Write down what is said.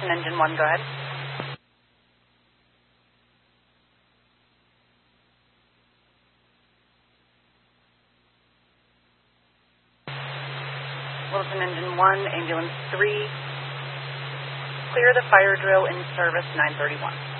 Littleton Engine 1, go ahead. Littleton Engine 1, Ambulance 3, clear the fire drill in service 931.